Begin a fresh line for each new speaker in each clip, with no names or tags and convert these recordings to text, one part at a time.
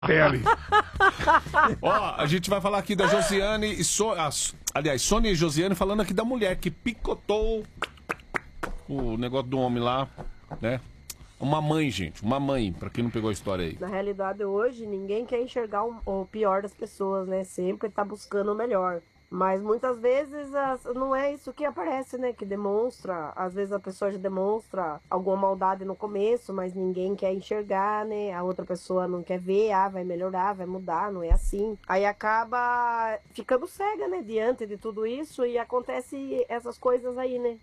pele.
Ó, a gente vai falar aqui da Josiane e aliás, Sônia e Josiane falando aqui da mulher que picotou o negócio do homem lá, né? Uma mãe, gente, uma mãe, pra quem não pegou a história aí.
Na realidade, hoje, ninguém quer enxergar o pior das pessoas, né? Sempre tá buscando o melhor. Mas muitas vezes não é isso que aparece, né? Que demonstra, às vezes a pessoa já demonstra alguma maldade no começo, mas ninguém quer enxergar, né? A outra pessoa não quer ver, vai melhorar, vai mudar, não é assim. Aí acaba ficando cega, né? Diante de tudo isso e acontece essas coisas aí, né?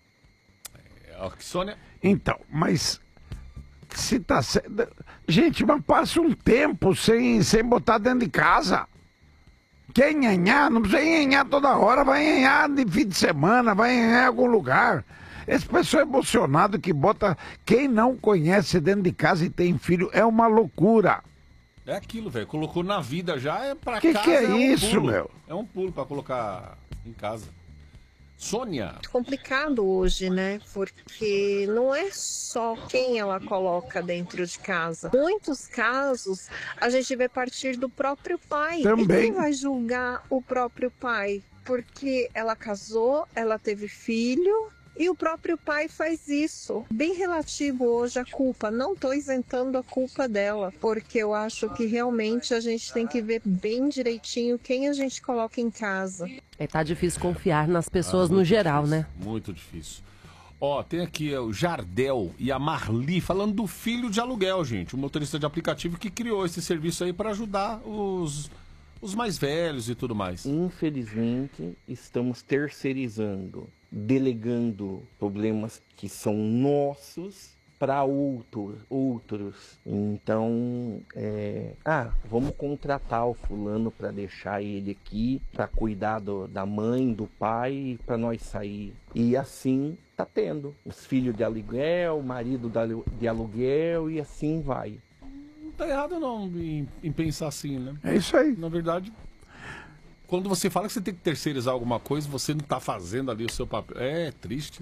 Sônia?
Então, mas se tá... Gente, mas passa um tempo sem botar dentro de casa. Quer nhanhar? Não precisa nhanhar toda hora, vai nhanhar de fim de semana, vai nhanhar em algum lugar. Esse pessoal emocionado que bota... Quem não conhece dentro de casa e tem filho é uma loucura.
É aquilo, velho. Colocou na vida já, é pra
que
casa.
Que é
um
isso,
pulo.
meu?
É um pulo pra colocar em casa. Sônia.
Complicado hoje, né? Porque não é só quem ela coloca dentro de casa. Muitos casos a gente vê partir do próprio pai.
Também.
E quem vai julgar o próprio pai? Porque ela casou, ela teve filho e o próprio pai faz isso. Bem relativo hoje à culpa. Não estou isentando a culpa dela, porque eu acho que realmente a gente tem que ver bem direitinho quem a gente coloca em casa.
Tá difícil confiar nas pessoas no geral,
difícil,
né?
Muito difícil. Ó, tem aqui o Jardel e a Marli falando do filho de aluguel, gente. O motorista de aplicativo que criou esse serviço aí para ajudar os mais velhos e tudo mais.
Infelizmente, estamos terceirizando, delegando problemas que são nossos para outros. Então, vamos contratar o fulano para deixar ele aqui, para cuidar da mãe, do pai, para nós sair. E assim tá tendo. Os filhos de aluguel, o marido de aluguel e assim vai.
Não tá errado não em pensar assim, né?
É isso aí.
Na verdade, quando você fala que você tem que terceirizar alguma coisa, você não tá fazendo ali o seu papel. É triste.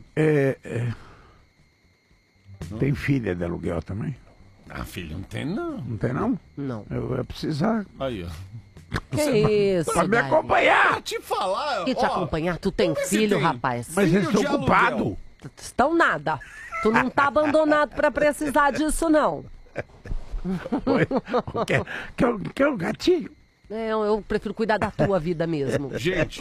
Tem filha de aluguel também?
Ah, filho, não tem não.
Não tem não?
Não.
Eu ia precisar.
Aí, ó.
Que isso,
Pra me
Dani?
acompanhar!
Pra te falar,
Que te
ó,
acompanhar? Tu tem
vamos ver se
filho,
tem.
rapaz?
Mas
Filho
eles estão
de aluguel.
ocupados.
Estão nada. Tu não tá abandonado pra precisar disso, não.
Quer um gatinho?
Eu prefiro cuidar da tua vida mesmo.
Gente,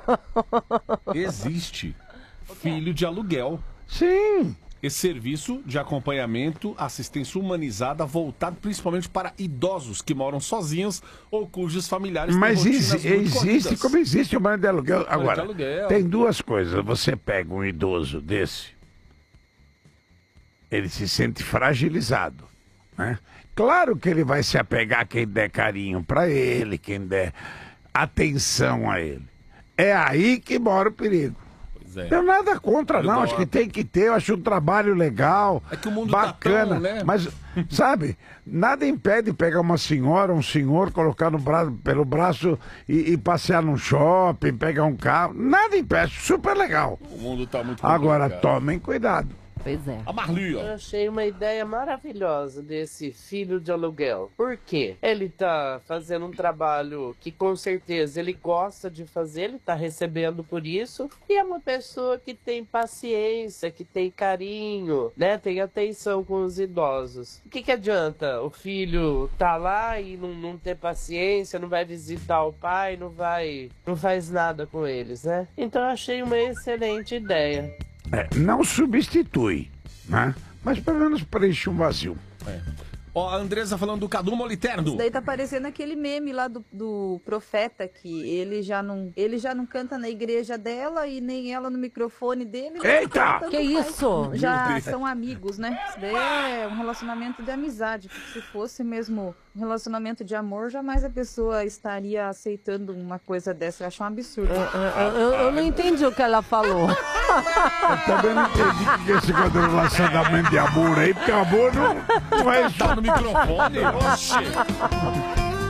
existe filho de aluguel.
Sim.
Esse serviço de acompanhamento, assistência humanizada, voltado principalmente para idosos que moram sozinhos ou cujos familiares
Mas
têm rotinas muito
existe,
corridas.
como existe o marido de aluguel.
de
Agora,
aluguel.
tem duas coisas. Você pega um idoso desse, ele se sente fragilizado, né? Claro que ele vai se apegar a quem der carinho para ele, quem der atenção a ele. É aí que mora o perigo.
Pois é.
Não tenho nada contra, não.
Adoro.
Acho que tem que ter. Eu acho um trabalho legal,
É que o mundo
bacana.
tá tão, né?
Mas, sabe, nada impede pegar uma senhora, um senhor, colocar pelo braço e passear num shopping, pegar um carro. Nada impede. Super legal.
O mundo tá muito
Agora,
complicado.
tomem cuidado.
Pois é.
A Marli, ó.
Eu achei uma ideia maravilhosa desse filho de aluguel. Por quê? Ele tá fazendo um trabalho que com certeza ele gosta de fazer, ele tá recebendo por isso. E é uma pessoa que tem paciência, que tem carinho, né? Tem atenção com os idosos. O que adianta o filho tá lá e não ter paciência, não vai visitar o pai, não faz nada com eles, né? Então eu achei uma excelente ideia.
Não substitui, né? Mas pelo menos preenche um vazio.
Ó, a Andresa falando do Cadu Moliterno.
Isso daí tá parecendo aquele meme lá do profeta, que ele já não canta na igreja dela e nem ela no microfone dele.
Eita!
Tanto
Que
faz.
isso?
Já são amigos, né? Isso daí é um relacionamento de amizade. Porque se fosse mesmo um relacionamento de amor, jamais a pessoa estaria aceitando uma coisa dessa. Eu acho um absurdo.
Eu não entendi o que ela falou.
Eu também não entendi o que é esse quadro de relacionamento de amor aí, porque amor não é isso.
Tá no microfone? Oxê.